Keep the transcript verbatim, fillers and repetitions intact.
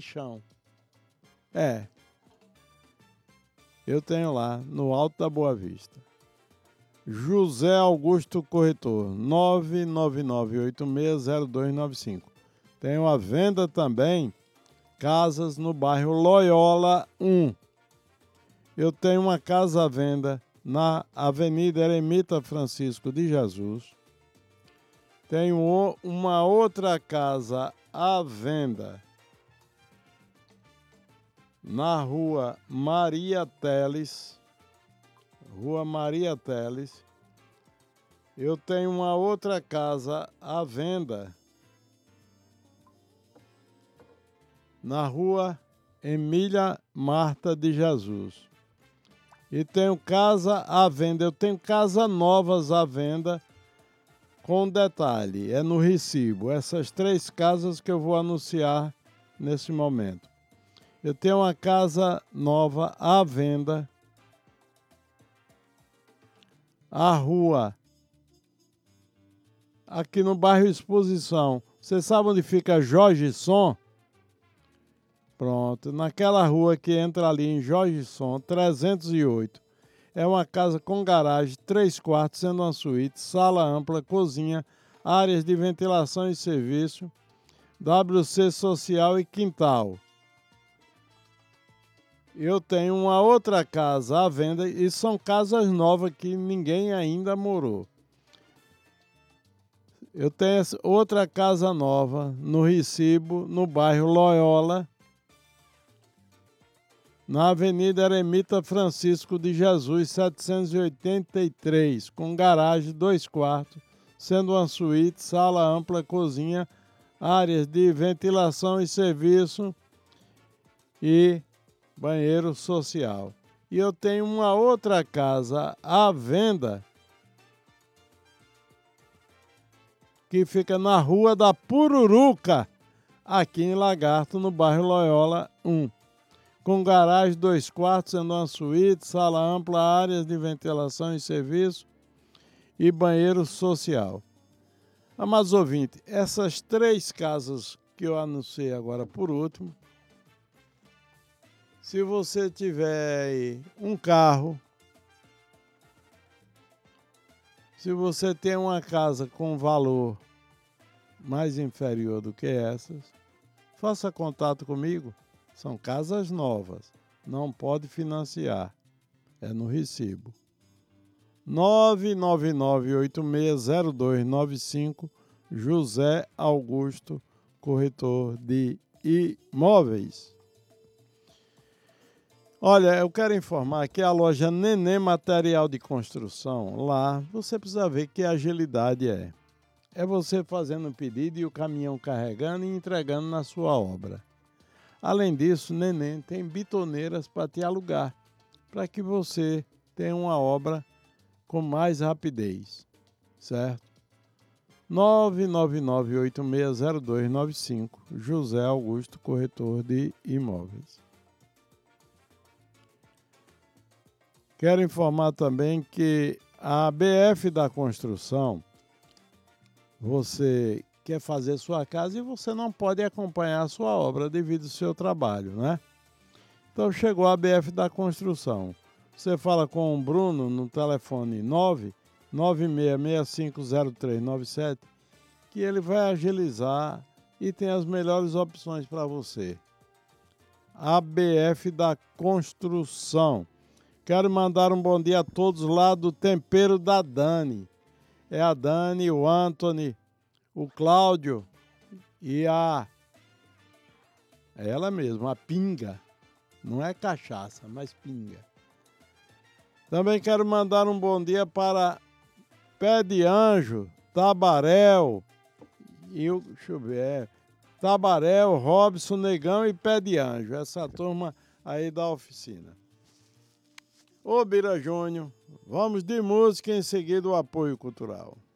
chão. É. Eu tenho lá, no Alto da Boa Vista. José Augusto Corretor, nove nove nove oito seis zero dois nove cinco. Tenho à venda também casas no bairro Loyola um. Eu tenho uma casa à venda na Avenida Eremita Francisco de Jesus. Tenho uma outra casa à venda na Rua Maria Teles. Rua Maria Teles. Eu tenho uma outra casa à venda na Rua Emília Marta de Jesus. E tenho casa à venda. Eu tenho casas novas à venda com detalhe. É no recibo. Essas três casas que eu vou anunciar nesse momento. Eu tenho uma casa nova à venda. A rua, aqui no bairro Exposição. Você sabe onde fica Jorge Som? Pronto, naquela rua que entra ali em Jorge Som, trezentos e oito. É uma casa com garagem, três quartos, sendo uma suíte, sala ampla, cozinha, áreas de ventilação e serviço, W C social e quintal. Eu tenho uma outra casa à venda e são casas novas que ninguém ainda morou. Eu tenho outra casa nova no Recibo, no bairro Loyola, na Avenida Eremita Francisco de Jesus, setecentos e oitenta e três, com garagem, dois quartos, sendo uma suíte, sala ampla, cozinha, áreas de ventilação e serviço e banheiro social. E eu tenho uma outra casa à venda que fica na Rua da Pururuca, aqui em Lagarto, no bairro Loyola um. Com garagem, dois quartos, sendo uma suíte, sala ampla, áreas de ventilação e serviço e banheiro social. Amados ouvintes, essas três casas que eu anunciei agora por último, se você tiver um carro, se você tem uma casa com valor mais inferior do que essas, faça contato comigo. São casas novas, não pode financiar, é no recibo. nove nove nove oito seis zero dois nove cinco, José Augusto, corretor de imóveis. Olha, eu quero informar que a loja Nenê Material de Construção, lá você precisa ver que agilidade é. É você fazendo um pedido e o caminhão carregando e entregando na sua obra. Além disso, Nenê tem bitoneiras para te alugar, para que você tenha uma obra com mais rapidez, certo? nove nove nove oito seis zero dois nove cinco, José Augusto, corretor de imóveis. Quero informar também que a B F da Construção, você quer fazer sua casa e você não pode acompanhar a sua obra devido ao seu trabalho, né? Então chegou a B F da Construção. Você fala com o Bruno no telefone nove nove seis seis cinco zero três nove sete, que ele vai agilizar e tem as melhores opções para você. A B F da Construção. Quero mandar um bom dia a todos lá do Tempero da Dani. É a Dani, o Anthony, o Cláudio e a... É ela mesma, a Pinga. Não é cachaça, mas pinga. Também quero mandar um bom dia para Pé de Anjo, Tabaréu e o... Deixa eu ver, é, Tabaréu, Robson, Negão e Pé de Anjo. Essa turma aí da oficina. Ô Bira Júnior, vamos de música e em seguida o apoio cultural.